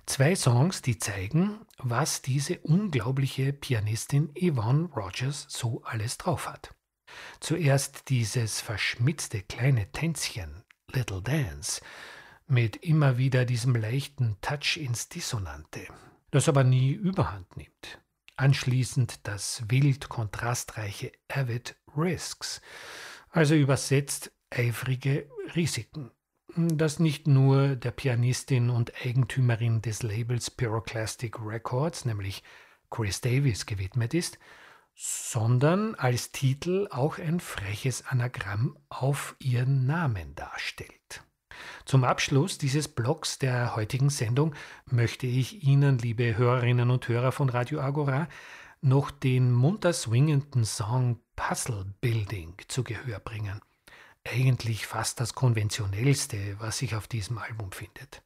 Zwei Songs, die zeigen, was diese unglaubliche Pianistin Yvonne Rogers so alles drauf hat. Zuerst dieses verschmitzte kleine Tänzchen Little Dance mit immer wieder diesem leichten Touch ins Dissonante, das aber nie Überhand nimmt. Anschließend das wild kontrastreiche Avid Risks, also übersetzt eifrige Risiken, das nicht nur der Pianistin und Eigentümerin des Labels Pyroclastic Records, nämlich Chris Davis, gewidmet ist, sondern als Titel auch ein freches Anagramm auf ihren Namen darstellt. Zum Abschluss dieses Blocks der heutigen Sendung möchte ich Ihnen, liebe Hörerinnen und Hörer von Radio Agora, noch den munter swingenden Song Puzzle Building zu Gehör bringen. Eigentlich fast das konventionellste, was sich auf diesem Album findet.